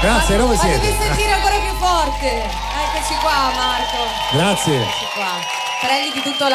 Grazie, dove siete? Fatevi sentire ancora più forte. Eccoci qua, Marco. Grazie. Eccoci qua. Preghi di tutto